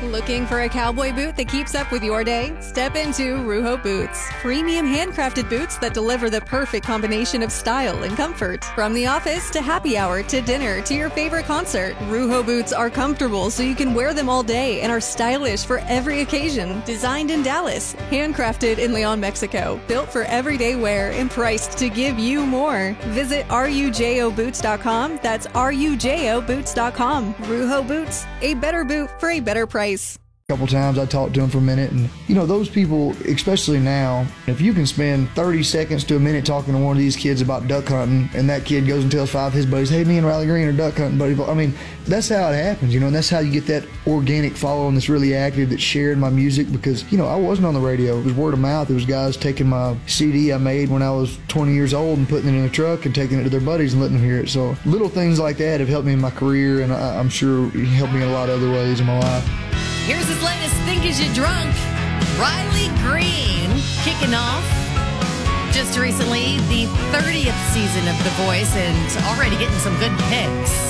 Looking for a cowboy boot that keeps up with your day? Step into Ruho Boots. Premium handcrafted boots that deliver the perfect combination of style and comfort. From the office to happy hour to dinner to your favorite concert, Ruho Boots are comfortable so you can wear them all day and are stylish for every occasion. Designed in Dallas, handcrafted in Leon, Mexico. Built for everyday wear and priced to give you more. Visit rujoboots.com. That's rujoboots.com. Ruho Boots, a better boot for a better price. Couple times I talked to them for a minute, and those people, especially now, if you can spend 30 seconds to a minute talking to one of these kids about duck hunting, and that kid goes and tells 5 of his buddies, hey, me and Riley Green are duck hunting, buddy. I mean, that's how it happens, and that's how you get that organic following that's really active, that's sharing my music, because I wasn't on the radio. It was word of mouth. It was guys taking my CD I made when I was 20 years old and putting it in a truck and taking it to their buddies and letting them hear it. So little things like that have helped me in my career, and I'm sure it helped me in a lot of other ways in my life. Here's his latest Think Is You Drunk, Riley Green, kicking off just recently the 30th season of The Voice and already getting some good picks.